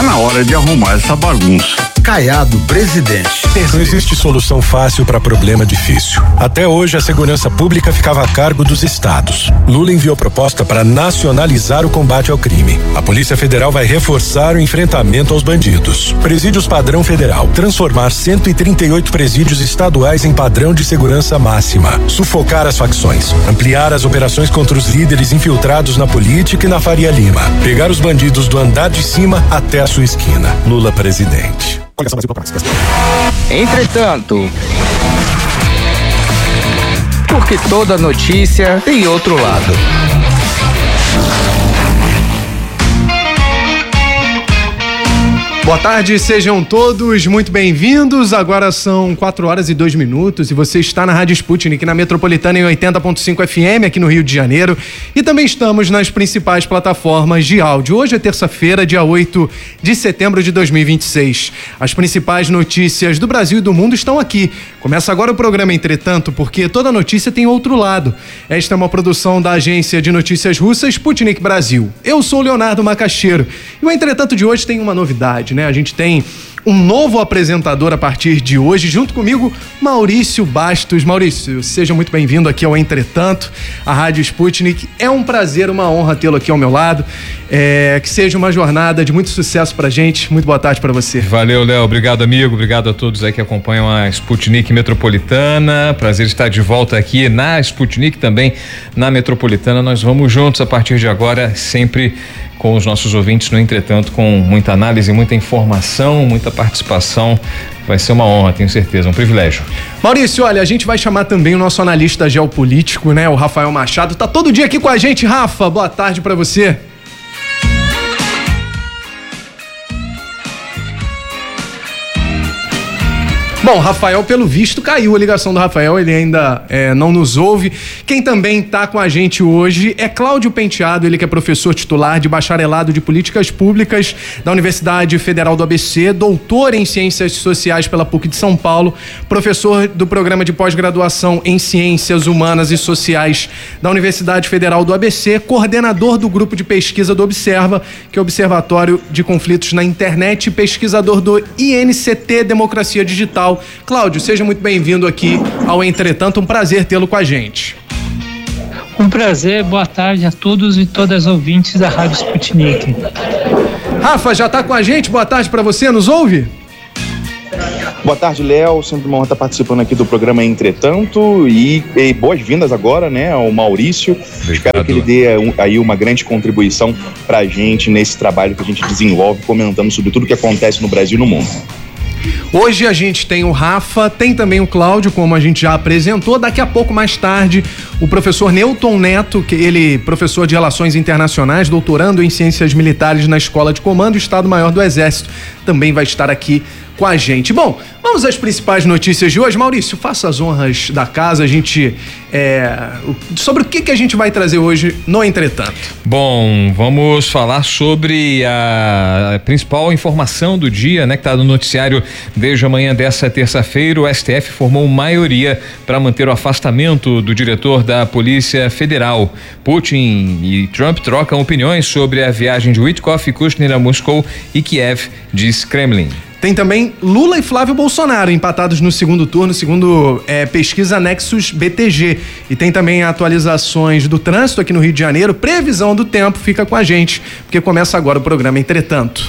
Tá na hora de arrumar essa bagunça. Caiado, presidente. Não existe solução fácil para problema difícil. Até hoje, a segurança pública ficava a cargo dos estados. Lula enviou proposta para nacionalizar o combate ao crime. A Polícia Federal vai reforçar o enfrentamento aos bandidos. Presídios padrão federal. Transformar 138 presídios estaduais em padrão de segurança máxima. Sufocar as facções. Ampliar as operações contra os líderes infiltrados na política e na Faria Lima. Pegar os bandidos do andar de cima até a sua esquina. Lula presidente. Entretanto, porque toda notícia tem outro lado. Boa tarde, sejam todos muito bem-vindos. Agora são 4h02 e você está na Rádio Sputnik, na Metropolitana em 80.5 FM, aqui no Rio de Janeiro. E também estamos nas principais plataformas de áudio. Hoje é terça-feira, dia 8 de setembro de 2026. As principais notícias do Brasil e do mundo estão aqui. Começa agora o programa Entretanto, porque toda notícia tem outro lado. Esta é uma produção da agência de notícias russa Sputnik Brasil. Eu sou o Leonardo Macaxeiro e o Entretanto de hoje tem uma novidade, né? A gente tem um novo apresentador a partir de hoje, junto comigo, Maurício Bastos. Maurício, seja muito bem-vindo aqui ao Entretanto, a Rádio Sputnik. É um prazer, uma honra tê-lo aqui ao meu lado. Que seja uma jornada de muito sucesso pra gente. Muito boa tarde pra você. Valeu, Léo. Obrigado, amigo. Obrigado a todos aí que acompanham a Sputnik Metropolitana. Prazer estar de volta aqui na Sputnik, também na Metropolitana. Nós vamos juntos a partir de agora, sempre com os nossos ouvintes no Entretanto, com muita análise, muita informação, muita participação. Vai ser uma honra, tenho certeza, um privilégio. Maurício, olha, a gente vai chamar também o nosso analista geopolítico, né? O Rafael Machado. Tá todo dia aqui com a gente. Rafa, boa tarde pra você. Bom, Rafael, pelo visto, caiu a ligação do Rafael, ele ainda não nos ouve. Quem também está com a gente hoje é Cláudio Penteado, ele que é professor titular de bacharelado de políticas públicas da Universidade Federal do ABC, doutor em ciências sociais pela PUC de São Paulo, professor do programa de pós-graduação em ciências humanas e sociais da Universidade Federal do ABC, coordenador do grupo de pesquisa do Observa, que é o Observatório de Conflitos na Internet, pesquisador do INCT Democracia Digital. Cláudio, seja muito bem-vindo aqui ao Entretanto, um prazer tê-lo com a gente. Um prazer, boa tarde a todos e todas as ouvintes da Rádio Sputnik. Rafa, já está com a gente? Boa tarde para você, nos ouve? Boa tarde, Léo, sempre uma honra estar participando aqui do programa Entretanto e boas-vindas agora, né, ao Maurício. Obrigado. Espero que ele dê aí uma grande contribuição para a gente nesse trabalho que a gente desenvolve, comentando sobre tudo que acontece no Brasil e no mundo. Hoje a gente tem o Rafa, tem também o Cláudio, como a gente já apresentou. Daqui a pouco, mais tarde, o professor Newton Neto, que ele professor de Relações Internacionais, doutorando em Ciências Militares na Escola de Comando, Estado-Maior do Exército, também vai estar aqui com a gente. Bom, vamos às principais notícias de hoje. Maurício, faça as honras da casa. A gente sobre o que a gente vai trazer hoje no Entretanto. Bom, vamos falar sobre a principal informação do dia, né, que está no noticiário desde a manhã dessa terça-feira. O STF formou maioria para manter o afastamento do diretor da Polícia Federal. Putin e Trump trocam opiniões sobre a viagem de Witkoff e Kushner a Moscou e Kiev, diz Kremlin. Tem também Lula e Flávio Bolsonaro empatados no segundo turno, segundo pesquisa Nexus BTG. E tem também atualizações do trânsito aqui no Rio de Janeiro. Previsão do tempo, fica com a gente, porque começa agora o programa Entretanto.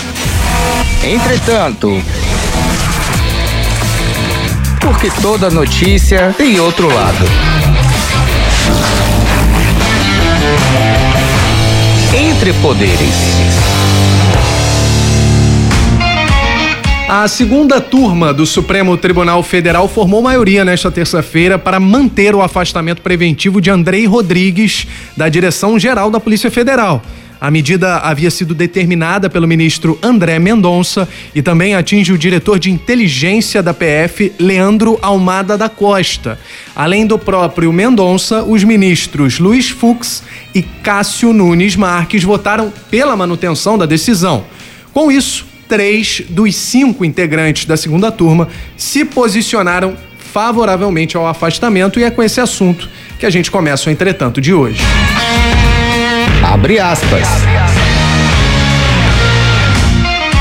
Entretanto, porque toda notícia tem outro lado. Entre Poderes. A segunda turma do Supremo Tribunal Federal formou maioria nesta terça-feira para manter o afastamento preventivo de Andrei Rodrigues da Direção-Geral da Polícia Federal. A medida havia sido determinada pelo ministro André Mendonça e também atinge o diretor de inteligência da PF, Leandro Almada da Costa. Além do próprio Mendonça, os ministros Luiz Fux e Cássio Nunes Marques votaram pela manutenção da decisão. Com isso, 3 dos 5 integrantes da segunda turma se posicionaram favoravelmente ao afastamento, e é com esse assunto que a gente começa o Entretanto de hoje. Abre aspas.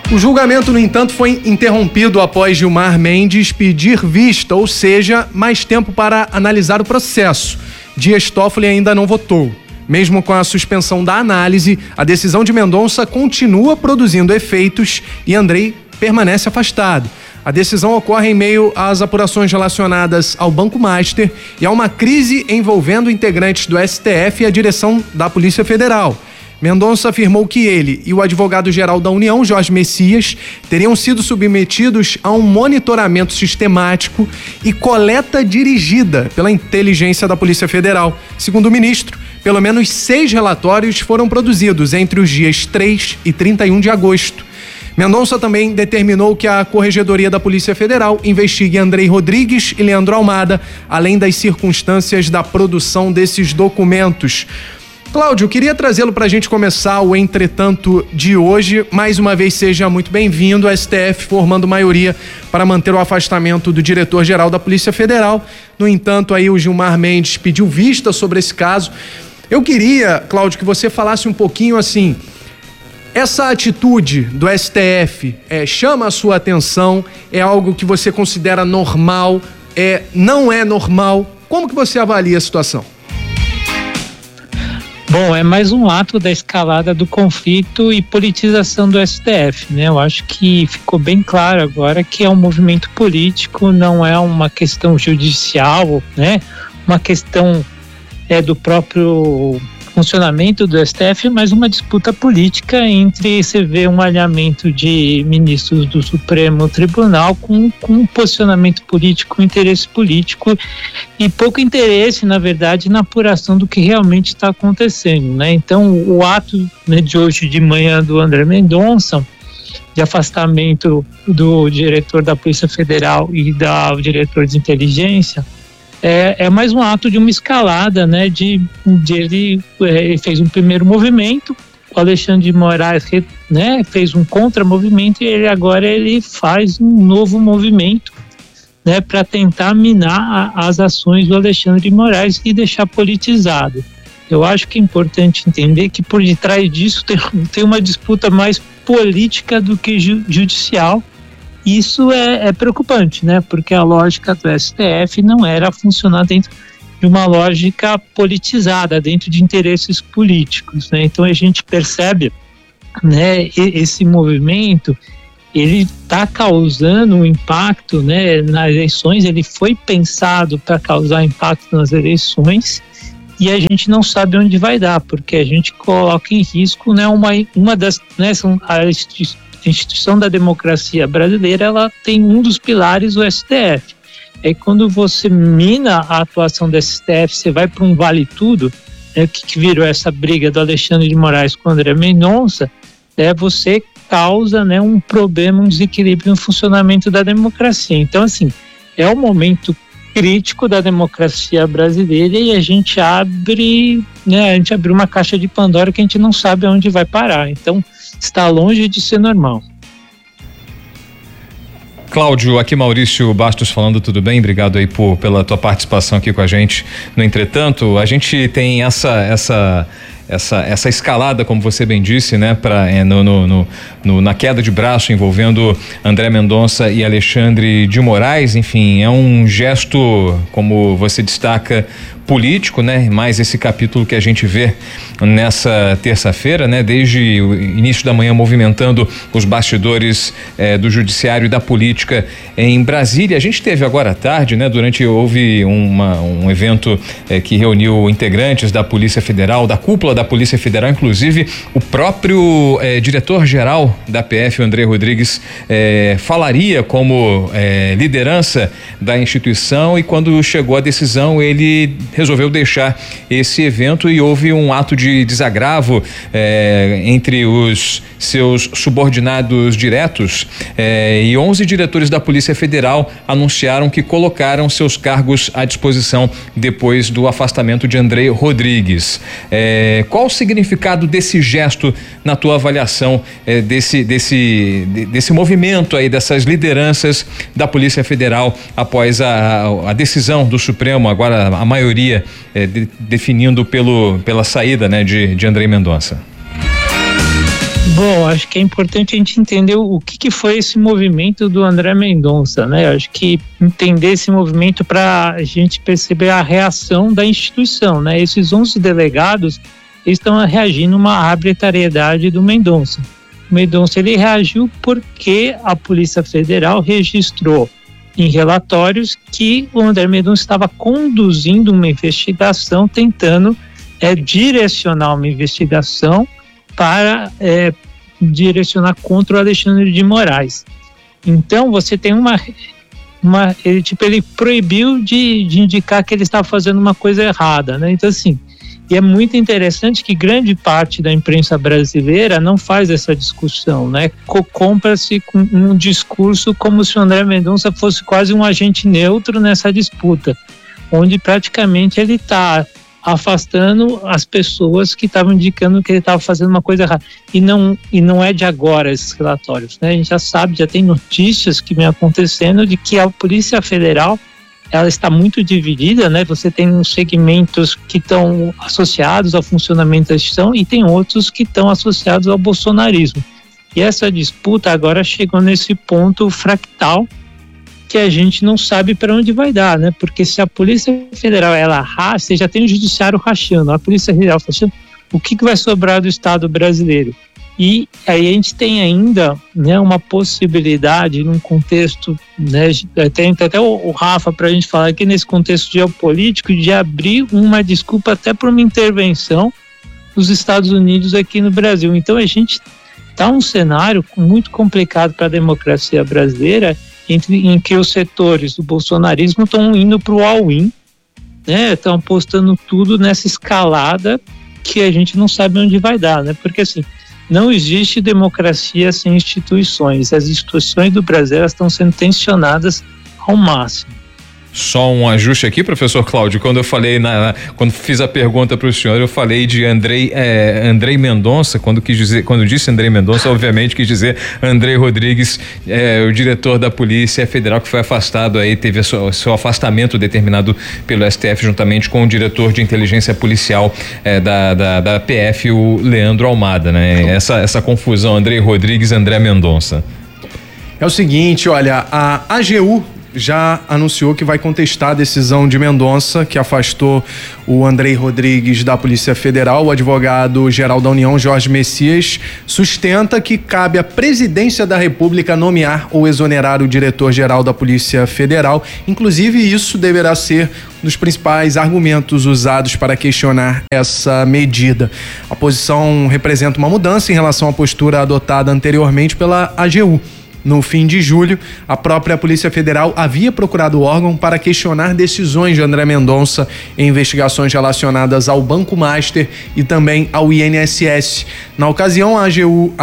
O julgamento, no entanto, foi interrompido após Gilmar Mendes pedir vista, ou seja, mais tempo para analisar o processo. Dias Toffoli ainda não votou. Mesmo com a suspensão da análise, a decisão de Mendonça continua produzindo efeitos e Andrei permanece afastado. A decisão ocorre em meio às apurações relacionadas ao Banco Master e a uma crise envolvendo integrantes do STF e a direção da Polícia Federal. Mendonça afirmou que ele e o advogado-geral da União, Jorge Messias, teriam sido submetidos a um monitoramento sistemático e coleta dirigida pela inteligência da Polícia Federal. Segundo o ministro, pelo menos 6 relatórios foram produzidos entre os dias 3 e 31 de agosto. Mendonça também determinou que a Corregedoria da Polícia Federal investigue Andrei Rodrigues e Leandro Almada, além das circunstâncias da produção desses documentos. Cláudio, queria trazê-lo para a gente começar o Entretanto de hoje. Mais uma vez, seja muito bem-vindo. A STF formando maioria para manter o afastamento do diretor-geral da Polícia Federal. No entanto, aí o Gilmar Mendes pediu vista sobre esse caso. Eu queria, Cláudio, que você falasse um pouquinho assim, essa atitude do STF chama a sua atenção? É algo que você considera normal? Não é normal? Como que você avalia a situação? Bom, é mais um ato da escalada do conflito e politização do STF, né? Eu acho que ficou bem claro agora que é um movimento político, não é uma questão judicial, né? Uma questão do próprio funcionamento do STF, mas uma disputa política entre, você vê um alinhamento de ministros do Supremo Tribunal com um posicionamento político, um interesse político e pouco interesse, na verdade, na apuração do que realmente está acontecendo, né? Então, o ato, né, de hoje de manhã do André Mendonça, de afastamento do diretor da Polícia Federal e do diretor de inteligência, é mais um ato de uma escalada, né? Ele fez um primeiro movimento, o Alexandre de Moraes, né, fez um contramovimento e ele faz um novo movimento, né, para tentar minar as ações do Alexandre de Moraes e deixar politizado. Eu acho que é importante entender que por detrás disso tem uma disputa mais política do que judicial. Isso é preocupante, né? Porque a lógica do STF não era funcionar dentro de uma lógica politizada, dentro de interesses políticos, né? Então a gente percebe, né, esse movimento, ele está causando um impacto, né, nas eleições. Ele foi pensado para causar impacto nas eleições e a gente não sabe onde vai dar, porque a gente coloca em risco, né, uma das, né, a instituição da democracia brasileira, ela tem um dos pilares, o STF. É quando você mina a atuação do STF, você vai para um vale tudo, né, que virou essa briga do Alexandre de Moraes com o André Mendonça, você causa, né, um problema, um desequilíbrio no funcionamento da democracia. Então, assim, é um momento crítico da democracia brasileira e a gente abre uma caixa de Pandora que a gente não sabe aonde vai parar. Então, está longe de ser normal. Cláudio, aqui Maurício Bastos falando, tudo bem? Obrigado aí pela tua participação aqui com a gente. No entretanto, a gente tem essa escalada, como você bem disse, né, na queda de braço envolvendo André Mendonça e Alexandre de Moraes. Enfim, é um gesto, como você destaca, político, né? Mais esse capítulo que a gente vê nessa terça-feira, né? Desde o início da manhã movimentando os bastidores do judiciário e da política em Brasília. A gente teve agora à tarde, né? Houve um evento que reuniu integrantes da Polícia Federal, da cúpula da Polícia Federal, inclusive o próprio diretor-geral da PF, o Andrei Rodrigues, falaria como liderança da instituição, e quando chegou a decisão ele resolveu deixar esse evento e houve um ato de desagravo entre os seus subordinados diretos, e 11 diretores da Polícia Federal anunciaram que colocaram seus cargos à disposição depois do afastamento de Andrei Rodrigues. Qual o significado desse gesto na tua avaliação, desse movimento aí, dessas lideranças da Polícia Federal após a decisão do Supremo, agora a maioria definindo pela saída, né, de Andrei Mendonça? Bom, acho que é importante a gente entender o que foi esse movimento do André Mendonça, né? Acho que entender esse movimento para a gente perceber a reação da instituição, né? Esses 11 delegados estão reagindo a uma arbitrariedade do Mendonça. O Mendonça, ele reagiu porque a Polícia Federal registrou em relatórios que o André Mendonça estava conduzindo uma investigação, tentando direcionar uma investigação para direcionar contra o Alexandre de Moraes. Então você tem ele proibiu de indicar que ele estava fazendo uma coisa errada, né? Então assim, e é muito interessante que grande parte da imprensa brasileira não faz essa discussão, né? Compra-se com um discurso como se o André Mendonça fosse quase um agente neutro nessa disputa, onde praticamente ele está afastando as pessoas que estavam indicando que ele estava fazendo uma coisa errada. E não é de agora esses relatórios, né? A gente já sabe, já tem notícias que vem acontecendo de que a Polícia Federal, ela está muito dividida, né? Você tem uns segmentos que estão associados ao funcionamento da instituição e tem outros que estão associados ao bolsonarismo. E essa disputa agora chegou nesse ponto fractal que a gente não sabe para onde vai dar, né? Porque se a Polícia Federal, ela racha, você já tem o Judiciário rachando, a Polícia Federal rachando, o que vai sobrar do Estado brasileiro? E aí a gente tem ainda, né, uma possibilidade num contexto, né, tem até o Rafa para a gente falar aqui nesse contexto geopolítico, de abrir uma desculpa até por uma intervenção dos Estados Unidos aqui no Brasil. Então a gente está um cenário muito complicado para a democracia brasileira, em que os setores do bolsonarismo estão indo para o all-in, né? Estão apostando tudo nessa escalada que a gente não sabe onde vai dar, né? Porque assim, não existe democracia sem instituições. As instituições do Brasil estão sendo tensionadas ao máximo. Só um ajuste aqui, professor Cláudio, quando eu falei quando fiz a pergunta para o senhor, eu falei de Andrei Mendonça, quando disse Andrei Mendonça, obviamente quis dizer Andrei Rodrigues, o diretor da Polícia Federal, que foi afastado aí, teve seu afastamento determinado pelo STF juntamente com o diretor de inteligência policial da PF, o Leandro Almada, né? Essa confusão, Andrei Rodrigues, André Mendonça. É o seguinte, olha, a AGU já anunciou que vai contestar a decisão de Mendonça, que afastou o Andrei Rodrigues da Polícia Federal. O advogado-geral da União, Jorge Messias, sustenta que cabe à Presidência da República nomear ou exonerar o diretor-geral da Polícia Federal. Inclusive, isso deverá ser um dos principais argumentos usados para questionar essa medida. A posição representa uma mudança em relação à postura adotada anteriormente pela AGU. No fim de julho, a própria Polícia Federal havia procurado o órgão para questionar decisões de André Mendonça em investigações relacionadas ao Banco Master e também ao INSS. Na ocasião, a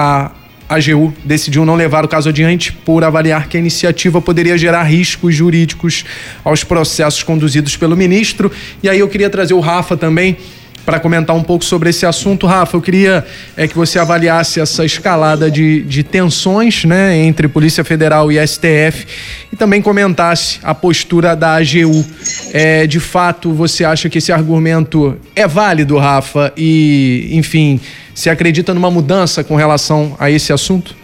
AGU decidiu não levar o caso adiante por avaliar que a iniciativa poderia gerar riscos jurídicos aos processos conduzidos pelo ministro. E aí eu queria trazer o Rafa também para comentar um pouco sobre esse assunto. Rafa, eu queria que você avaliasse essa escalada de tensões, né, entre Polícia Federal e STF e também comentasse a postura da AGU. De fato, você acha que esse argumento é válido, Rafa? E, enfim, você acredita numa mudança com relação a esse assunto?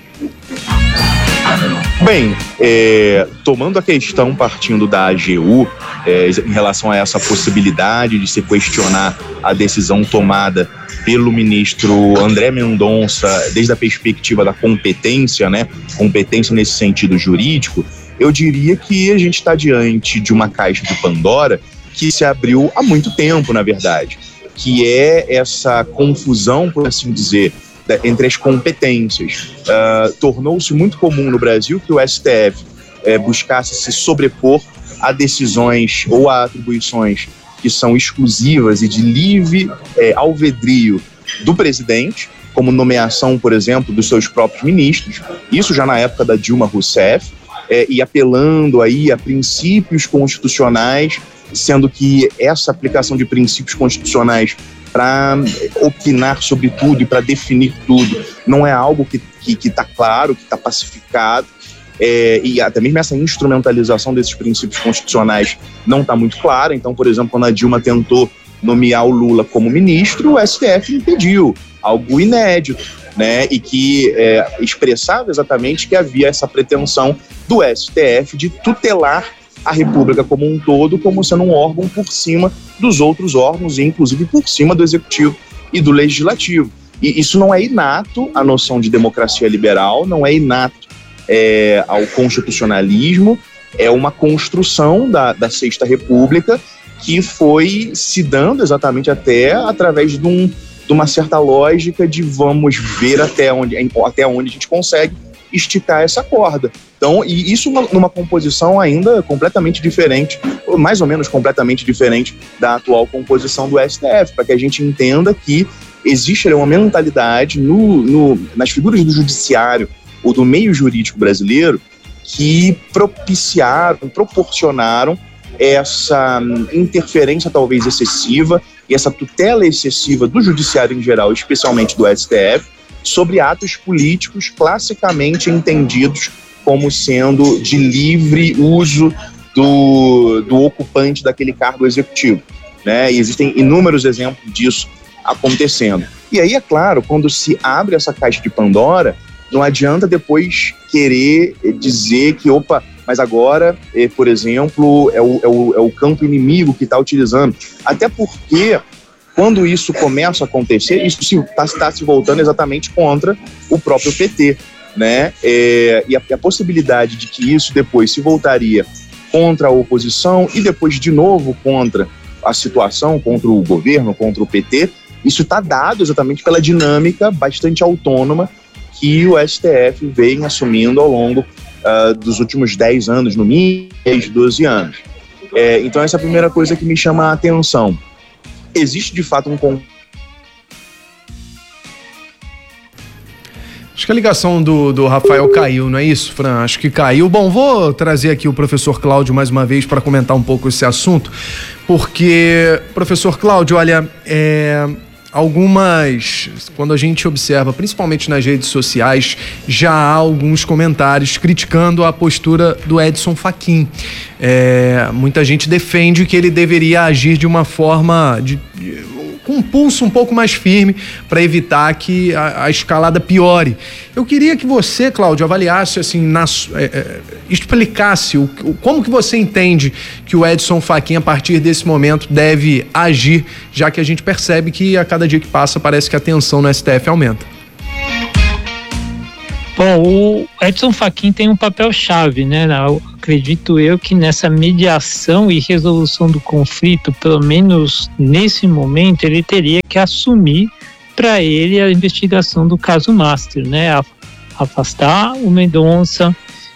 Bem, tomando a questão partindo da AGU, em relação a essa possibilidade de se questionar a decisão tomada pelo ministro André Mendonça, desde a perspectiva da competência, né? Competência nesse sentido jurídico, eu diria que a gente está diante de uma caixa de Pandora que se abriu há muito tempo, na verdade, que é essa confusão, por assim dizer, entre as competências. Tornou-se muito comum no Brasil que o STF buscasse se sobrepor a decisões ou a atribuições que são exclusivas e de livre alvedrio do presidente, como nomeação, por exemplo, dos seus próprios ministros, isso já na época da Dilma Rousseff, e apelando aí a princípios constitucionais, sendo que essa aplicação de princípios constitucionais para opinar sobre tudo e para definir tudo não é algo que está claro, que está pacificado, e até mesmo essa instrumentalização desses princípios constitucionais não está muito clara. Então, por exemplo, quando a Dilma tentou nomear o Lula como ministro, o STF impediu, algo inédito. né, e que expressava exatamente que havia essa pretensão do STF de tutelar a República como um todo, como sendo um órgão por cima dos outros órgãos, e inclusive por cima do Executivo e do Legislativo. E isso não é inato à noção de democracia liberal, não é inato ao constitucionalismo, é uma construção da Sexta República que foi se dando exatamente até através de uma certa lógica de vamos ver até onde a gente consegue esticar essa corda. Então, e isso numa composição ainda completamente diferente, ou mais ou menos completamente diferente da atual composição do STF, para que a gente entenda que existe uma mentalidade nas figuras do judiciário ou do meio jurídico brasileiro que proporcionaram essa interferência talvez excessiva e essa tutela excessiva do judiciário em geral, especialmente do STF, sobre atos políticos classicamente entendidos como sendo de livre uso do ocupante daquele cargo executivo, né? E existem inúmeros exemplos disso acontecendo. E aí, é claro, quando se abre essa caixa de Pandora, não adianta depois querer dizer que, mas agora, por exemplo, é o campo inimigo que está utilizando. Até porque, quando isso começa a acontecer, isso está se voltando exatamente contra o próprio PT, né? E a possibilidade de que isso depois se voltaria contra a oposição e depois de novo contra a situação, contra o governo, contra o PT, isso está dado exatamente pela dinâmica bastante autônoma que o STF vem assumindo ao longo dos últimos 10 anos, no mínimo 12 anos. Então essa é a primeira coisa que me chama a atenção. Existe de fato Acho que a ligação do Rafael caiu, não é isso, Fran? Acho que caiu. Bom, vou trazer aqui o professor Cláudio mais uma vez para comentar um pouco esse assunto, porque, professor Cláudio, olha, quando a gente observa, principalmente nas redes sociais, já há alguns comentários criticando a postura do Edson Fachin. Muita gente defende que ele deveria agir de uma forma com um pulso um pouco mais firme para evitar que a escalada piore. Eu queria que você, Cláudio, avaliasse, assim, explicasse como que você entende que o Edson Fachin, a partir desse momento, deve agir, já que a gente percebe que a cada dia que passa parece que a tensão no STF aumenta. Bom, o Edson Fachin tem um papel-chave, né? Acredito eu que nessa mediação e resolução do conflito, pelo menos nesse momento, ele teria que assumir para ele a investigação do caso Master, né? Afastar o Mendonça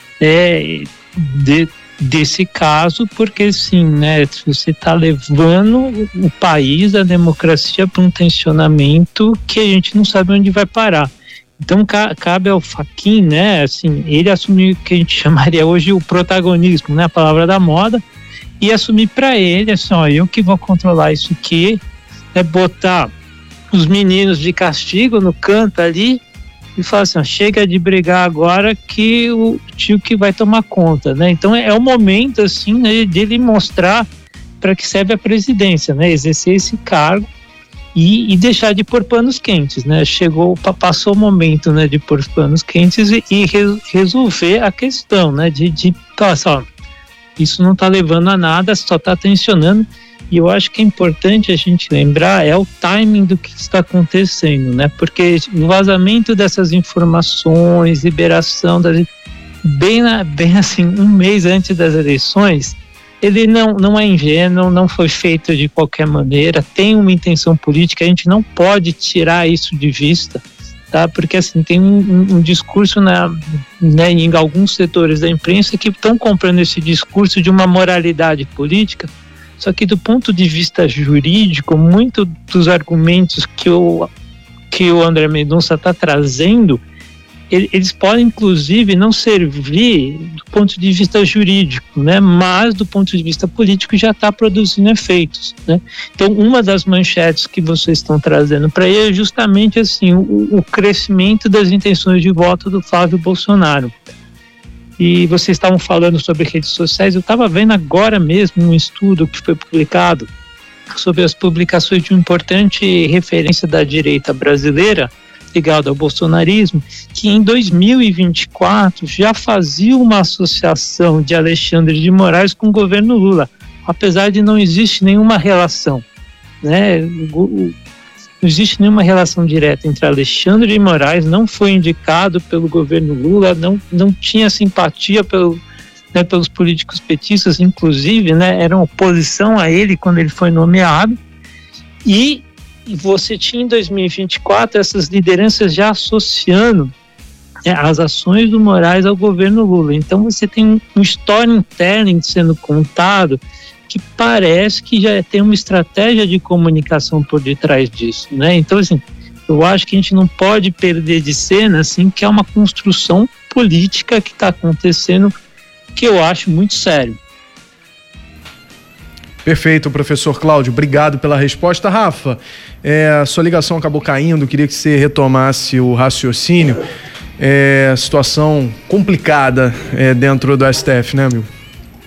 desse caso, porque sim, né? Você está levando o país, a democracia, para um tensionamento que a gente não sabe onde vai parar. Então cabe ao Fachin, né, assim, ele assumir o que a gente chamaria hoje o protagonismo, né, a palavra da moda, e assumir para ele, assim, eu que vou controlar isso aqui, botar os meninos de castigo no canto ali e falar assim, chega de brigar agora que o tio que vai tomar conta, né? Então é o momento, assim, né, dele mostrar para que serve a presidência, né, exercer esse cargo e deixar de pôr panos quentes, né? Passou o momento, né, de pôr panos quentes e resolver a questão, né, de passar, isso não está levando a nada, só está tensionando. E eu acho que é importante a gente lembrar o timing do que está acontecendo, né? Porque o vazamento dessas informações, liberação bem assim, um mês antes das eleições, ele não é ingênuo, não foi feito de qualquer maneira, tem uma intenção política, a gente não pode tirar isso de vista, tá? Porque assim, tem um discurso em alguns setores da imprensa que estão comprando esse discurso de uma moralidade política, só que do ponto de vista jurídico, muito dos argumentos que o André Mendonça está trazendo, eles podem, inclusive, não servir do ponto de vista jurídico, né? Mas do ponto de vista político já está produzindo efeitos, né? Então, uma das manchetes que vocês estão trazendo para ele é justamente assim, o crescimento das intenções de voto do Flávio Bolsonaro. E vocês estavam falando sobre redes sociais, eu estava vendo agora mesmo um estudo que foi publicado sobre as publicações de uma importante referência da direita brasileira, ligado ao bolsonarismo, que em 2024 já fazia uma associação de Alexandre de Moraes com o governo Lula, apesar de não existir nenhuma relação, né? Não existe nenhuma relação direta entre Alexandre de Moraes, não foi indicado pelo governo Lula, não tinha simpatia pelos políticos petistas, inclusive, né, eram oposição a ele quando ele foi nomeado, e você tinha em 2024 essas lideranças já associando, né, as ações do Moraes ao governo Lula. Então você tem uma história interna sendo contado que parece que já tem uma estratégia de comunicação por detrás disso, né? Então, assim, eu acho que a gente não pode perder de cena, assim, que é uma construção política que está acontecendo, que eu acho muito sério. Perfeito, professor Cláudio, obrigado pela resposta. Rafa, a sua ligação acabou caindo, queria que você retomasse o raciocínio. Situação complicada dentro do STF, né, amigo?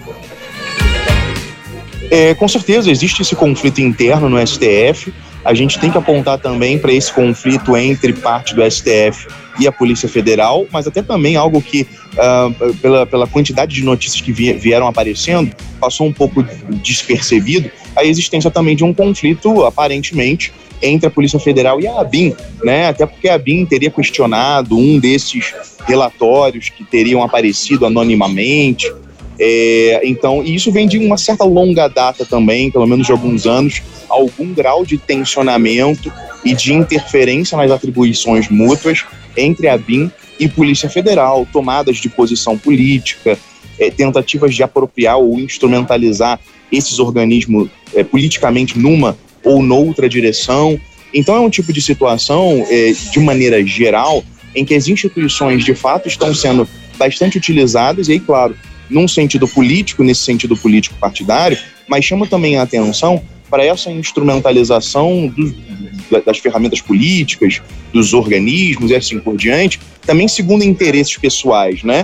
Com certeza, existe esse conflito interno no STF. A gente tem que apontar também para esse conflito entre parte do STF e a Polícia Federal, mas até também algo que, pela quantidade de notícias que vieram aparecendo, passou um pouco despercebido, a existência também de um conflito, aparentemente, entre a Polícia Federal e a ABIN, né? Até porque a ABIN teria questionado um desses relatórios que teriam aparecido anonimamente. Então, e isso vem de uma certa longa data também, pelo menos de alguns anos, algum grau de tensionamento e de interferência nas atribuições mútuas entre a ABIN e Polícia Federal, tomadas de posição política, tentativas de apropriar ou instrumentalizar esses organismos politicamente numa ou noutra direção. Então é um tipo de situação, de maneira geral, em que as instituições de fato estão sendo bastante utilizadas, e aí, claro, num sentido político, nesse sentido político partidário, mas chama também a atenção para essa instrumentalização das ferramentas políticas, dos organismos e assim por diante, também segundo interesses pessoais, né?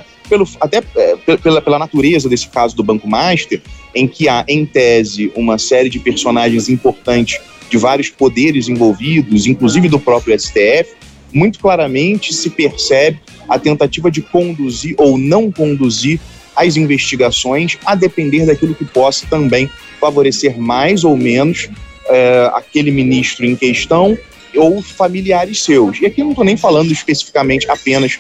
Pela natureza desse caso do Banco Master, em que há, em tese, uma série de personagens importantes de vários poderes envolvidos, inclusive do próprio STF, muito claramente se percebe a tentativa de conduzir ou não conduzir as investigações, a depender daquilo que possa também favorecer mais ou menos aquele ministro em questão ou familiares seus. E aqui eu não estou nem falando especificamente apenas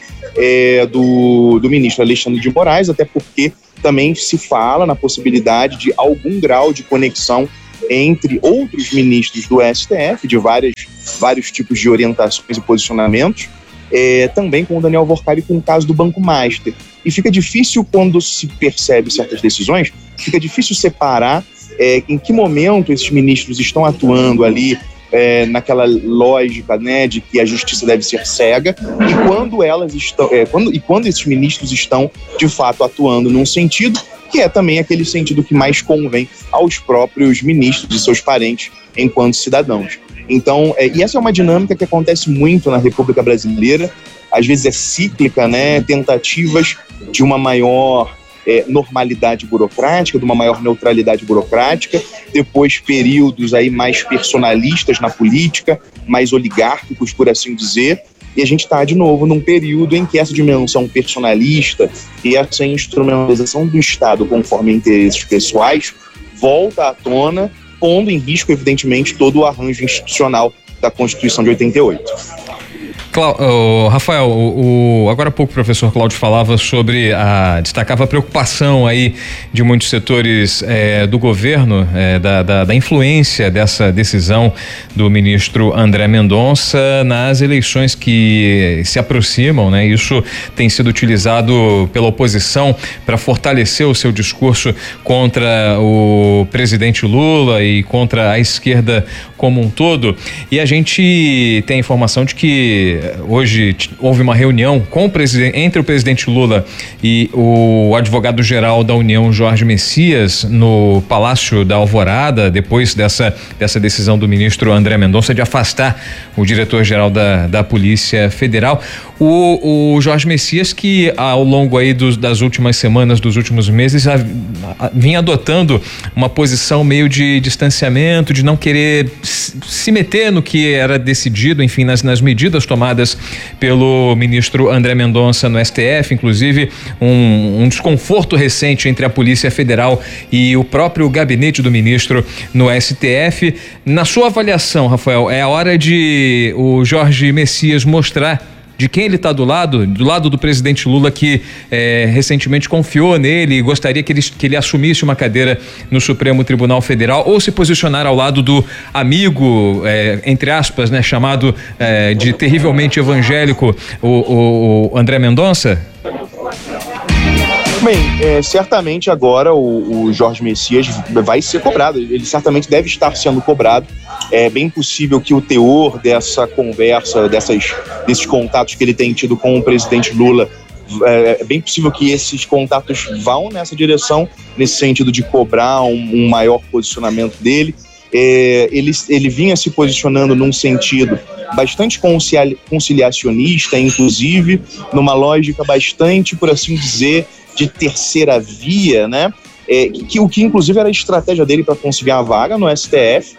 do ministro Alexandre de Moraes, até porque também se fala na possibilidade de algum grau de conexão entre outros ministros do STF, de vários tipos de orientações e posicionamentos, também com o Daniel Workari com o caso do Banco Master. E fica difícil, quando se percebe certas decisões, fica difícil separar em que momento esses ministros estão atuando ali naquela lógica, né, de que a justiça deve ser cega, e quando elas estão, quando esses ministros estão de fato atuando num sentido que é também aquele sentido que mais convém aos próprios ministros e seus parentes enquanto cidadãos. Então, e essa é uma dinâmica que acontece muito na República Brasileira, às vezes é cíclica, né, tentativas de uma maior normalidade burocrática, de uma maior neutralidade burocrática, depois períodos aí mais personalistas na política, mais oligárquicos, por assim dizer, e a gente está de novo num período em que essa dimensão personalista e essa instrumentalização do Estado conforme interesses pessoais volta à tona, pondo em risco, evidentemente, todo o arranjo institucional da Constituição de 88. Rafael, agora há pouco o professor Cláudio falava destacava a preocupação aí de muitos setores do governo, da influência dessa decisão do ministro André Mendonça nas eleições que se aproximam, né? Isso tem sido utilizado pela oposição para fortalecer o seu discurso contra o presidente Lula e contra a esquerda como um todo, e a gente tem a informação de que hoje houve uma reunião entre o presidente Lula e o advogado-geral da União, Jorge Messias, no Palácio da Alvorada, depois dessa decisão do ministro André Mendonça de afastar o diretor-geral da Polícia Federal. O Jorge Messias, que ao longo aí das últimas semanas, dos últimos meses, vinha adotando uma posição meio de distanciamento, de não querer se meter no que era decidido, enfim, nas medidas tomadas afirmadas pelo ministro André Mendonça no STF, inclusive um desconforto recente entre a Polícia Federal e o próprio gabinete do ministro no STF. Na sua avaliação, Rafael, é a hora de o Jorge Messias mostrar de quem ele está do lado do presidente Lula, que recentemente confiou nele e gostaria que ele assumisse uma cadeira no Supremo Tribunal Federal, ou se posicionar ao lado do amigo, entre aspas, né, chamado de terrivelmente evangélico, o André Mendonça? Bem, certamente agora o Jorge Messias vai ser cobrado, ele certamente deve estar sendo cobrado. É bem possível que o teor dessa conversa, desses contatos que ele tem tido com o presidente Lula, é bem possível que esses contatos vão nessa direção, nesse sentido de cobrar um maior posicionamento dele. Ele vinha se posicionando num sentido bastante conciliacionista, inclusive numa lógica bastante, por assim dizer, de terceira via, né? O que inclusive era a estratégia dele para conseguir a vaga no STF.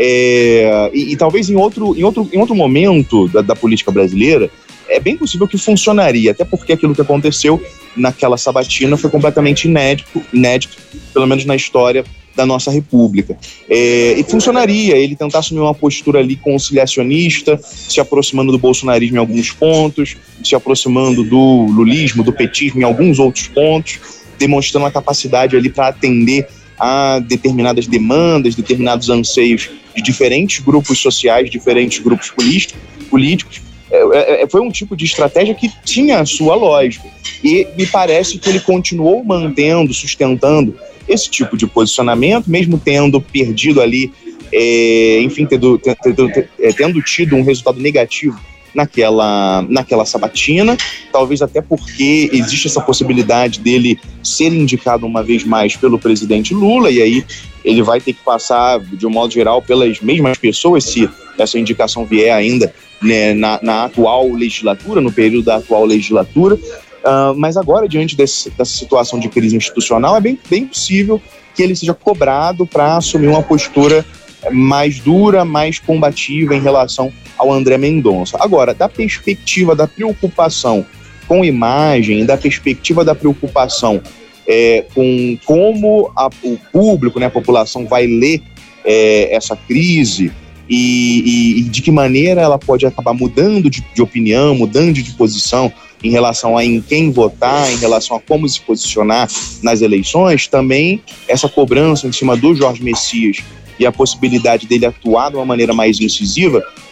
E talvez em outro momento da política brasileira, é bem possível que funcionaria, até porque aquilo que aconteceu naquela sabatina foi completamente inédito, pelo menos na história da nossa república. E funcionaria ele tentar assumir uma postura ali conciliacionista, se aproximando do bolsonarismo em alguns pontos, se aproximando do lulismo, do petismo em alguns outros pontos, demonstrando a capacidade ali para atender a determinadas demandas, determinados anseios de diferentes grupos sociais, diferentes grupos políticos. Foi um tipo de estratégia que tinha a sua lógica. E me parece que ele continuou mantendo, sustentando esse tipo de posicionamento, mesmo tendo perdido ali, enfim, tendo tido um resultado negativo naquela sabatina, talvez até porque existe essa possibilidade dele ser indicado uma vez mais pelo presidente Lula, e aí ele vai ter que passar, de um modo geral, pelas mesmas pessoas, se essa indicação vier ainda, né, na atual legislatura, no período da atual legislatura. Mas agora, diante dessa situação de crise institucional, é bem possível que ele seja cobrado para assumir uma postura mais dura, mais combativa em relação ao André Mendonça. Agora, da perspectiva da preocupação com imagem, da perspectiva da preocupação com como o público, né, a população vai ler essa crise e de que maneira ela pode acabar mudando de opinião, mudando de posição em relação a em quem votar, em relação a como se posicionar nas eleições, também essa cobrança em cima do Jorge Messias e a possibilidade dele atuar de uma maneira mais incisiva